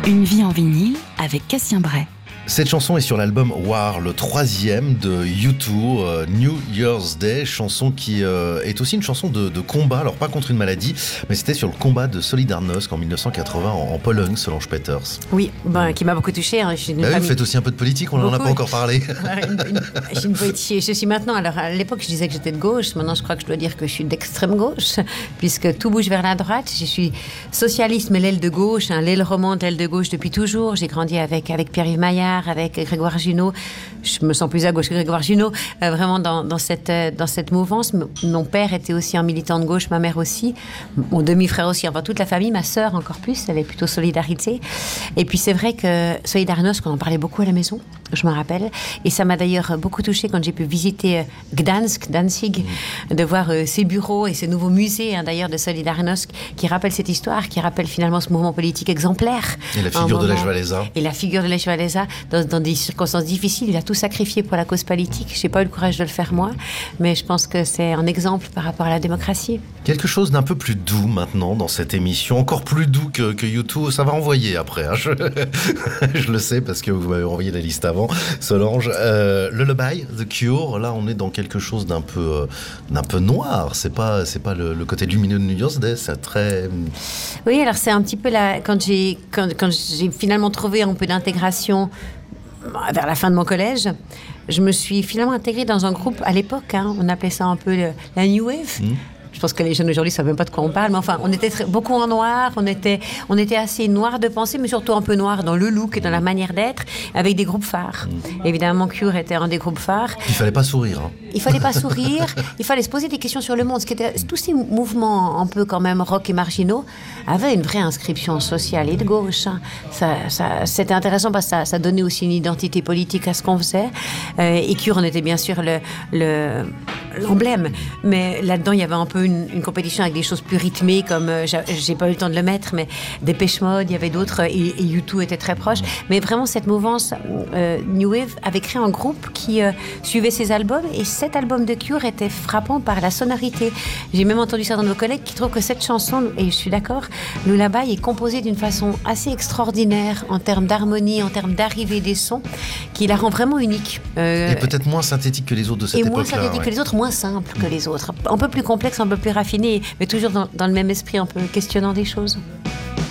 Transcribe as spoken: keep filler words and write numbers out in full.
Une vie en vinyle avec Cassien Bray. Cette chanson est sur l'album War, le troisième de U deux, euh, New Year's Day, chanson qui euh, est aussi une chanson de, de combat, alors pas contre une maladie, mais c'était sur le combat de Solidarnosc en dix-neuf cent quatre-vingts en, en Pologne, Solange Peters. Oui, ben, qui m'a beaucoup touchée. Hein. Je suis bah oui, vous faites aussi un peu de politique, on n'en a pas encore parlé. une, une, je suis une poéticienne, je suis maintenant, alors à l'époque je disais que j'étais de gauche, maintenant je crois que je dois dire que je suis d'extrême gauche, puisque tout bouge vers la droite. Je suis socialiste, mais l'aile de gauche, hein, l'aile romande, l'aile de gauche depuis toujours. J'ai grandi avec, avec Pierre-Yves Maillard, avec Grégoire Junot. Je me sens plus à gauche que Grégoire Junot, euh, vraiment dans, dans, cette, euh, dans cette mouvance. Mon père était aussi un militant de gauche, ma mère aussi, mon demi-frère aussi, enfin toute la famille, ma sœur encore plus, elle est plutôt solidarité. Et puis c'est vrai que Solidarnosc, on en parlait beaucoup à la maison, je me rappelle, et ça m'a d'ailleurs beaucoup touchée quand j'ai pu visiter Gdansk, Danzig, mmh. de voir euh, ces bureaux et ces nouveaux musées, hein, d'ailleurs, de Solidarnosc, qui rappellent cette histoire, qui rappellent finalement ce mouvement politique exemplaire. Et la figure de Lech Walesa. Et la figure de Lech Walesa, dans, dans des circonstances difficiles, il a tout sacrifié pour la cause politique. Je n'ai pas eu le courage de le faire moi, mais je pense que c'est un exemple par rapport à la démocratie. Quelque chose d'un peu plus doux maintenant dans cette émission, encore plus doux que, que U deux, ça va envoyer après, hein. je, je le sais parce que vous m'avez envoyé la liste avant, Solange. Euh, Lullaby, The Cure, là on est dans quelque chose d'un peu, euh, d'un peu noir, c'est pas, c'est pas le, le côté lumineux de New Year's Day, c'est très... Oui, alors c'est un petit peu la, quand, j'ai, quand, quand j'ai finalement trouvé un peu d'intégration vers la fin de mon collège, je me suis finalement intégrée dans un groupe à l'époque, hein, on appelait ça un peu le, la New Wave. Mmh. Je pense que les jeunes aujourd'hui ne savent même pas de quoi on parle, mais enfin, on était très, beaucoup en noir, on était, on était assez noir de pensée, mais surtout un peu noir dans le look et dans la manière d'être, avec des groupes phares. Mmh. Évidemment, Cure était un des groupes phares. Il ne fallait pas sourire. Hein. Il ne fallait pas sourire, il fallait se poser des questions sur le monde. Ce qui était, tous ces mouvements un peu quand même rock et marginaux avaient une vraie inscription sociale et de gauche. Hein. Ça, ça, c'était intéressant parce que ça, ça donnait aussi une identité politique à ce qu'on faisait. Euh, et Cure en était bien sûr le, le, l'emblème. Mais là-dedans, il y avait un peu une, une compétition avec des choses plus rythmées, comme, euh, j'ai, j'ai pas eu le temps de le mettre, mais Dépêche Mode, il y avait d'autres, et, et U deux était très proche. Mais vraiment, cette mouvance euh, New Wave avait créé un groupe qui euh, suivait ses albums, et cet album de Cure était frappant par la sonorité. J'ai même entendu ça dans nos collègues qui trouvent que cette chanson, et je suis d'accord, Lullaby est composée d'une façon assez extraordinaire en termes d'harmonie, en termes d'arrivée des sons, qui la rend vraiment unique. Euh, et peut-être moins synthétique que les autres de cette et époque-là. Et moins synthétique ouais. que les autres, moins simple que les autres. Un peu plus complexe, un peu plus raffiné, mais toujours dans, dans le même esprit, un peu questionnant des choses.